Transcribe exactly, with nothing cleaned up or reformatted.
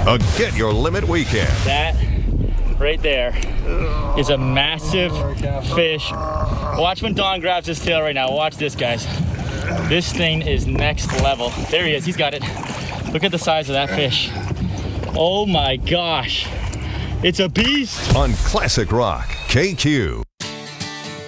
A Get Your Limit weekend. That right there is a massive fish. Watch when Don grabs his tail right now. Watch this, guys. This thing is next level. There he is. He's got it. Look at the size of that fish. Oh my gosh. It's a beast. On Classic Rock K Q.